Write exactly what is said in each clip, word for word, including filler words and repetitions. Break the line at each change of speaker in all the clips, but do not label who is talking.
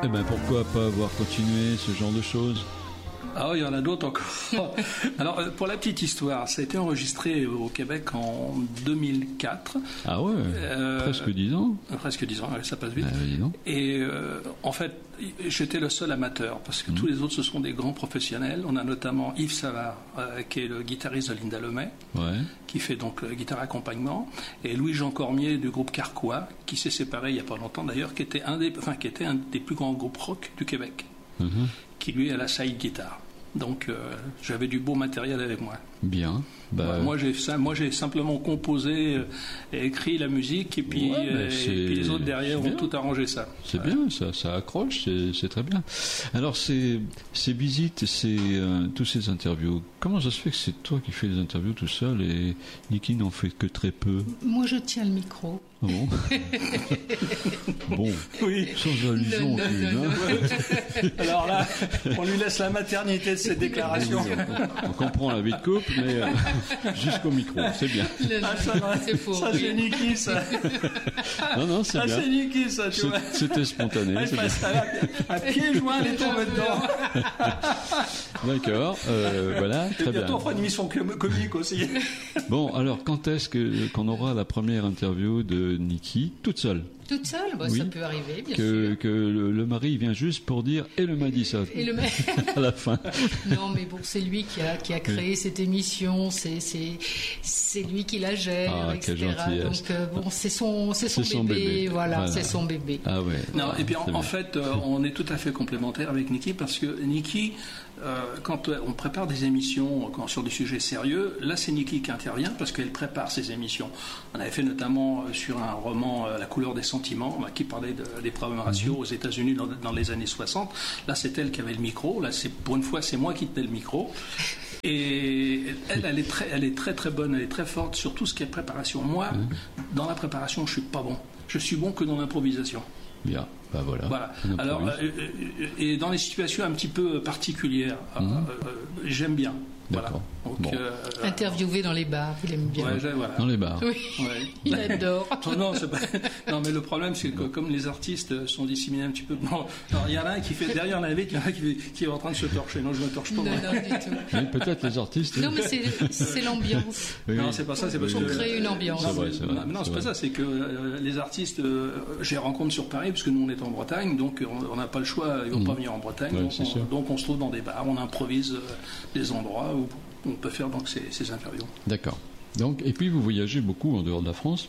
Eh ben pourquoi pas avoir continué ce genre de choses?
Ah oui, il y en a d'autres encore. Alors, pour la petite histoire, ça a été enregistré au Québec en deux mille quatre.
Ah ouais, euh, presque dix ans.
Presque dix ans, ça passe vite.
Ah, dis donc.
Et euh, en fait, j'étais le seul amateur, parce que mmh. tous les autres, ce sont des grands professionnels. On a notamment Yves Savard, euh, qui est le guitariste de Linda Lemay,
ouais.
qui fait donc le guitare accompagnement, et Louis-Jean Cormier du groupe Carquois, qui s'est séparé il n'y a pas longtemps d'ailleurs, qui était un des, enfin, qui était un des plus grands groupes rock du Québec. Mmh. Qui lui a la side guitare. Donc euh, j'avais du beau matériel avec moi.
Bien. Bah,
ouais, moi j'ai ça, moi j'ai simplement composé euh, et écrit la musique et puis,
ouais,
euh, et puis les autres derrière ont tout arrangé ça.
C'est
ouais.
bien, ça, ça accroche, c'est, c'est très bien. Alors ces, ces visites, ces, euh, tous ces interviews, comment ça se fait que c'est toi qui fais les interviews tout seul et Niki n'en fait que très peu?
Moi je tiens le micro.
Ah bon. Bon,
oui.
Sans allusion aucune. Hein.
Alors là, on lui laisse la maternité de cette déclaration.
On, on comprend la vie de couple, mais euh, jusqu'au micro, c'est bien.
Ah, ça, c'est faux. Ça, c'est Niki, ça.
Non, non, c'est
ça,
bien.
Ça, c'est Niki, ça, tu
c'est,
vois.
C'était spontané.
Elle
c'est
passe à, à pieds joints, elle est tombée dedans.
D'accord, euh, voilà, très
et
bien.
Bientôt, on fera une émission comique aussi.
Bon, alors, quand est-ce que, qu'on aura la première interview de Niki, toute seule?
Toute seule, bah,
oui.
Ça peut arriver, bien
que,
sûr.
Que le, le mari vient juste pour dire « et le m'a dit ça »
et le mari...
à la fin.
Non, mais bon, c'est lui qui a, qui a créé oui. cette émission, c'est, c'est, c'est lui qui la gère,
ah,
et cetera.
Donc,
euh, bon, c'est son, c'est son,
c'est son
bébé,
bébé,
voilà,
voilà,
c'est son bébé.
Ah ouais.
Non, et puis en, en fait, euh, on est tout à fait complémentaires avec Niki, parce que Niki, euh, quand on prépare des émissions quand, sur des sujets sérieux, là c'est Niki qui intervient, parce qu'elle prépare ses émissions. On avait fait notamment euh, sur un roman euh, La couleur des sentiments, bah, qui parlait de, des problèmes raciaux aux États-Unis dans, dans les années soixante. Là, c'est elle qui avait le micro. Là, c'est, pour une fois, c'est moi qui tenais le micro. Et elle, elle est très, elle est très, très bonne. Elle est très forte sur tout ce qui est préparation. Moi, dans la préparation, je suis pas bon. Je suis bon que dans l'improvisation.
Bien, ben voilà.
Voilà. Alors, euh, et dans les situations un petit peu particulières, mmh. euh, euh, j'aime bien.
D'accord.
Voilà. Donc,
bon.
euh,
Interviewé dans les bars, il aime bien.
Ouais, voilà.
Dans les bars.
Oui.
Ouais.
Il adore.
non, non, c'est pas... non, mais le problème, c'est que comme les artistes sont disséminés un petit peu. Non, il y en a un qui fait derrière l'invite, il y en a un qui, qui est en train de se torcher. Non, je ne me torche pas.
Non, non, du tout.
Mais peut-être les artistes.
Non, mais c'est, c'est l'ambiance.
Oui,
non, c'est pas ça, c'est parce
on
que.
On crée une ambiance.
Non,
c'est vrai, c'est vrai.
Non, non c'est,
c'est
pas
vrai.
ça, c'est que euh, les artistes, euh, j'ai rencontre sur Paris, parce que nous on est en Bretagne, donc on n'a pas le choix, ils vont mmh. pas venir en Bretagne.
Ouais,
donc, on, donc on se trouve dans des bars, on improvise euh, des endroits où on peut faire donc ces, ces interviews.
D'accord. Donc, et puis vous voyagez beaucoup en dehors de la France?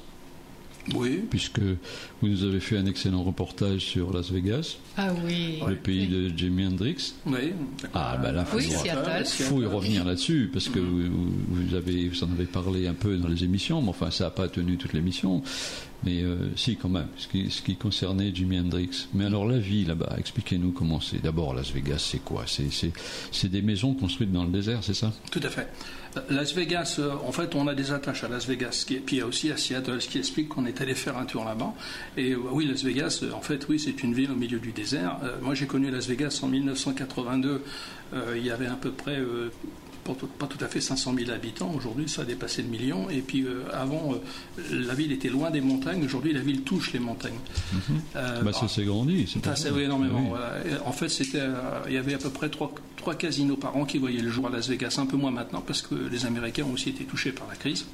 Oui.
Puisque vous nous avez fait un excellent reportage sur Las Vegas.
Ah oui.
Le pays
oui.
de Jimi Hendrix.
Oui.
Ah ben là, faut
oui,
y
Seattle.
faut y revenir là-dessus parce que vous, vous avez, vous en avez parlé un peu dans les émissions, mais enfin ça n'a pas tenu toute l'émission. Mais euh, si, quand même, ce qui, ce qui concernait Jimi Hendrix. Mais alors la vie là-bas, expliquez-nous comment c'est. D'abord, Las Vegas, c'est quoi? C'est, c'est, c'est des maisons construites dans le désert, c'est ça?
Tout à fait. Las Vegas, euh, en fait, on a des attaches à Las Vegas, qui, puis il y a aussi à Seattle, ce qui explique qu'on est allé faire un tour là-bas. Et euh, oui, Las Vegas, euh, en fait, oui, c'est une ville au milieu du désert. Euh, moi, j'ai connu Las Vegas en dix-neuf cent quatre-vingt-deux. Euh, il y avait à peu près... Euh, pas tout à fait cinq cent mille habitants. Aujourd'hui, ça a dépassé le million. Et puis, euh, avant, euh, la ville était loin des montagnes. Aujourd'hui, la ville touche les montagnes.
Mm-hmm. Euh, bah, ça s'est grandi. C'est
ça s'est oui, énormément. Oui. Voilà. En fait, c'était, euh, il y avait à peu près trois, trois casinos par an qui voyaient le jour à Las Vegas. Un peu moins maintenant, parce que les Américains ont aussi été touchés par la crise.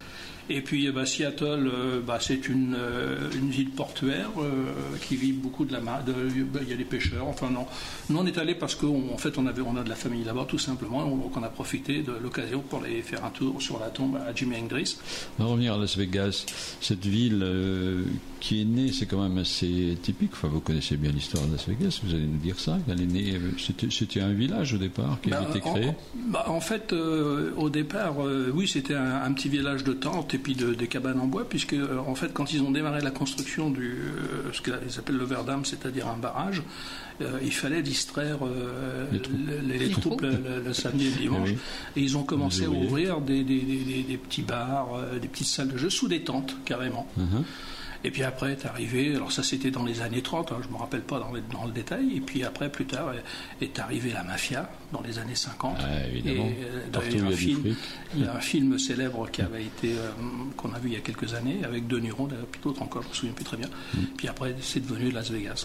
Et puis bah, Seattle, euh, bah, c'est une, euh, une ville portuaire euh, qui vit beaucoup de la mar. De, bah, il y a des pêcheurs. Enfin non, nous on est allés parce qu'en fait on avait on a de la famille là-bas tout simplement. Donc on a profité de l'occasion pour aller faire un tour sur la tombe à Jimi Hendrix.
On va revenir à Las Vegas, cette ville euh, qui est née, c'est quand même assez typique. Enfin, vous connaissez bien l'histoire de Las Vegas. Vous allez nous dire ça. Elle est née. C'était, c'était un village au départ qui
bah,
avait été créé.
En, bah, en fait, euh, au départ, euh, oui, c'était un, un petit village de tentes. Et puis de, des cabanes en bois, puisque euh, en fait, quand ils ont démarré la construction du euh, ce qu'ils appellent le Verdam, c'est-à-dire un barrage, euh, il fallait distraire euh, les troupes, les, les les troupes le, le, le samedi et le dimanche. Oui. Et ils ont commencé à ouvrir des, des, des, des petits bars, euh, des petites salles de jeu sous des tentes, carrément. Uh-huh. Et puis après est arrivé, alors ça c'était dans les années trente, hein, je ne me rappelle pas dans le, dans le détail, et puis après plus tard est arrivée la mafia dans les années cinquante.
Ah, évidemment.
Et, euh, il, y a un film, il y a un film célèbre qui avait été, euh, qu'on a vu il y a quelques années, avec De Niro, puis d'autres encore, je ne me souviens plus très bien. Mm. Puis après c'est devenu Las Vegas.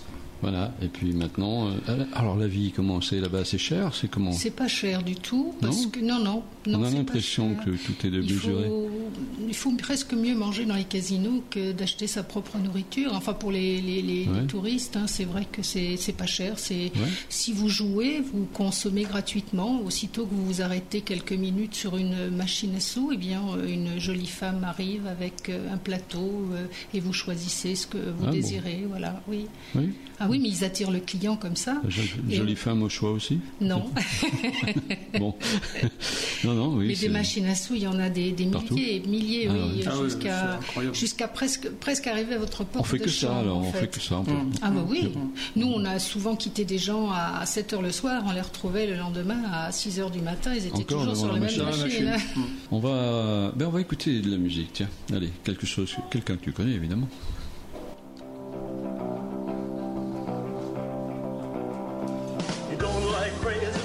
Voilà, et puis maintenant, euh, alors la vie, comment c'est là-bas? C'est cher? C'est comment?
C'est pas cher du tout, parce
non
que non, non. non
On a l'impression que tout est démesuré.
Il faut, il faut presque mieux manger dans les casinos que d'acheter sa propre nourriture. Enfin, pour les, les, les, ouais. les touristes, hein, c'est vrai que c'est, c'est pas cher. C'est, ouais. Si vous jouez, vous consommez gratuitement. Aussitôt que vous vous arrêtez quelques minutes sur une machine à sous, eh bien, une jolie femme arrive avec un plateau et vous choisissez ce que vous ah, désirez. Bon. Voilà, oui.
oui.
Ah oui, mais ils attirent le client comme ça.
Jolie et... femme au choix aussi?
Non.
Bon. Non, non, oui.
Mais
c'est...
des machines à sous, il y en a des, des milliers, milliers, ah, oui,
ah,
jusqu'à,
oui,
jusqu'à presque, presque arriver à votre porte.
On fait
de
que
chambre,
ça, alors,
en
on
fait.
fait que ça. On peut...
mmh. Ah bah oui. Mmh. Nous, on a souvent quitté des gens à sept heures le soir, on les retrouvait le lendemain à six heures du matin, ils étaient
Encore
toujours sur la, la même machine. machine.
Mmh. On va, ben on va écouter de la musique, tiens. Allez, quelque chose, quelqu'un que tu connais évidemment.
You don't like crazy.